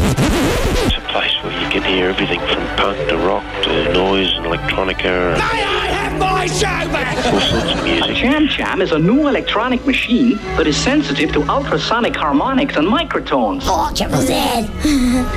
It's a place where you can hear everything from punk to rock to noise and electronica. May I have my show back? All sorts of music. A Cham is a new electronic machine that is sensitive to ultrasonic harmonics and microtones. Oh, Triple Z.